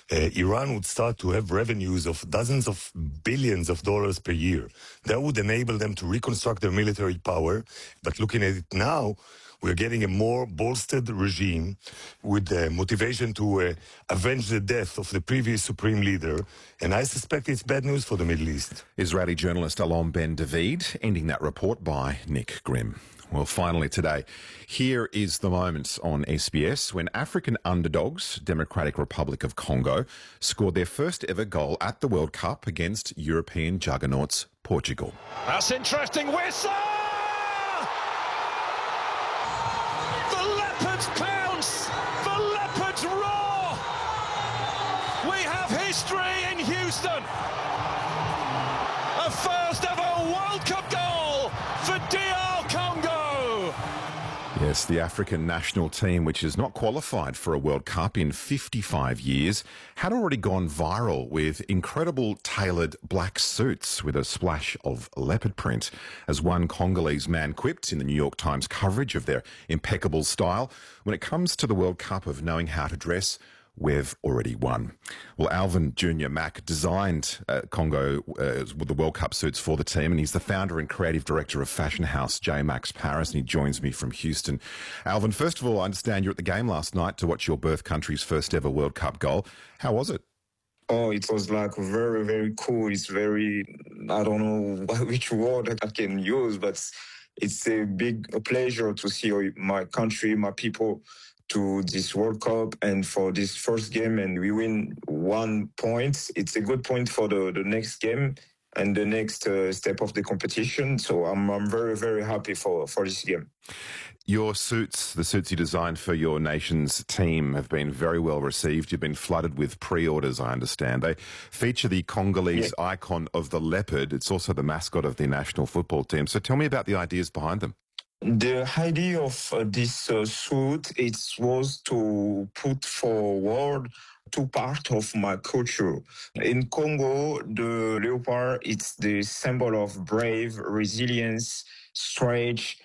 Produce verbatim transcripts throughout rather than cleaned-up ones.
uh, Iran would start to have revenues of dozens of billions of dollars per year. That would enable them to reconstruct their military power. But looking at it now, we're getting a more bolstered regime with uh, motivation to uh, avenge the death of the previous supreme leader. And I suspect it's bad news for the Middle East. Israeli journalist Alon Ben David, ending that report by Nick Grimm. Well, finally today, here is the moment on S B S when African underdogs, Democratic Republic of Congo, scored their first ever goal at the World Cup against European juggernauts Portugal. That's interesting. Whistle! The Leopards pounce! The Leopards roar! We have history in Houston! A first ever World Cup goal for D R Congo! Yes, the African national team, which has not qualified for a World Cup in fifty-five years, had already gone viral with incredible tailored black suits with a splash of leopard print. As one Congolese man quipped in the New York Times coverage of their impeccable style, when it comes to the World Cup of knowing how to dress, we've already won. Well, Alvin Junior Mack designed uh, Congo uh, with the World Cup suits for the team, and he's the founder and creative director of fashion house J. Max Paris, and he joins me from Houston. Alvin, first of all, I understand you were at the game last night to watch your birth country's first ever World Cup goal. How was it? Oh, it was like very, very cool. It's very, I don't know which word I can use, but it's a big pleasure to see my country, my people, to this World Cup and for this first game, and we win one point. It's a good point for the, the next game and the next uh, step of the competition. So I'm I'm very, very happy for, for this game. Your suits, the suits you designed for your nation's team, have been very well received. You've been flooded with pre-orders, I understand. They feature the Congolese yeah. icon of the leopard. It's also the mascot of the national football team. So tell me about the ideas behind them. The idea of uh, this uh, suit it was to put forward two parts of my culture. In Congo, the leopard it's the symbol of brave, resilience, strength,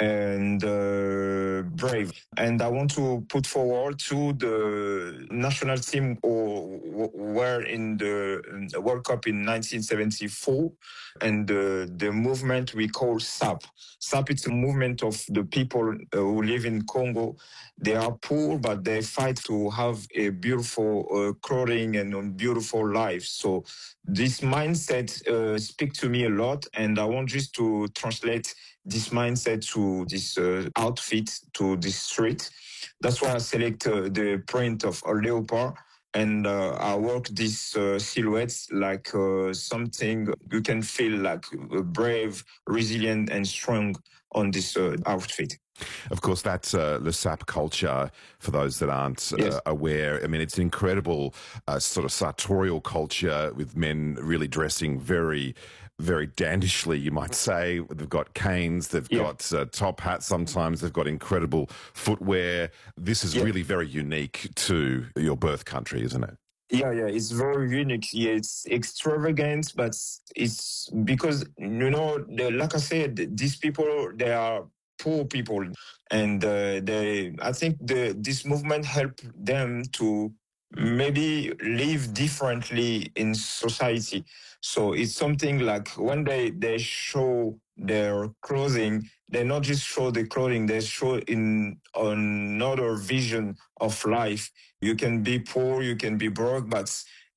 and uh, brave. And I want to put forward to the national team who were in the World Cup in nineteen seventy-four and the, the movement we call S A P. S A P is a movement of the people uh, who live in Congo. They are poor, but they fight to have a beautiful uh, clothing and a beautiful life. So this mindset uh, speaks to me a lot, and I want just to translate this mindset to this uh, outfit, to this street. That's why I select uh, the print of a leopard, and uh, I work these uh, silhouettes like uh, something you can feel like brave, resilient, and strong on this uh, outfit. Of course, that's uh, Le Sap culture, for those that aren't uh, yes. aware. I mean, it's an incredible uh, sort of sartorial culture with men really dressing very, very dandishly, you might say. They've got canes, they've yeah. got uh, top hats sometimes, they've got incredible footwear. This is yeah. really very unique to your birth country, isn't it? Yeah, yeah, it's very unique. Yeah, it's extravagant, but it's because, you know, the, like I said, these people, they are poor people, and uh, they I think the this movement helped them to maybe live differently in society. So it's something like when they they show their clothing, they not just show the clothing, they show in another vision of life. You can be poor, you can be broke, but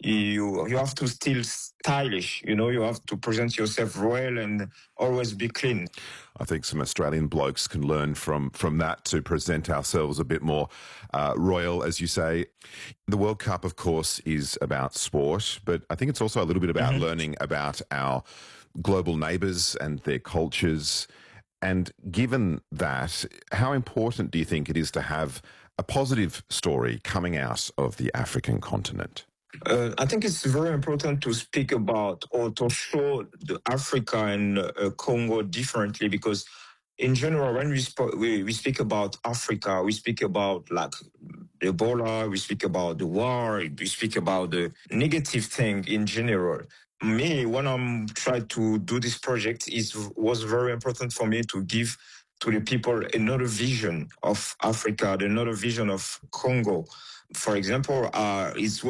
you you have to still stylish, you know, you have to present yourself well and always be clean. I think some Australian blokes can learn from from that to present ourselves a bit more uh, royal, as you say. The World Cup, of course, is about sport, but I think it's also a little bit about mm-hmm. learning about our global neighbours and their cultures. And given that, how important do you think it is to have a positive story coming out of the African continent? Uh, I think it's very important to speak about or to show the Africa and uh, Congo differently, because in general, when we, sp- we we speak about Africa, we speak about like Ebola, we speak about the war, we speak about the negative thing in general. Me, when I'm trying to do this project, it was very important for me to give to the people another vision of Africa, another vision of Congo. For example, uh, it's